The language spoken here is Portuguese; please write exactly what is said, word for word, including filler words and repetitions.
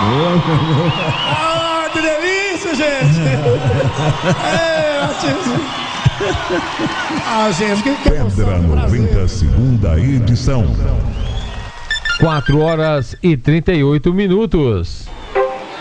Ah, que delícia, gente! É, ah, gente, que, que Pedra noventa, segunda edição. quatro horas e trinta e oito minutos.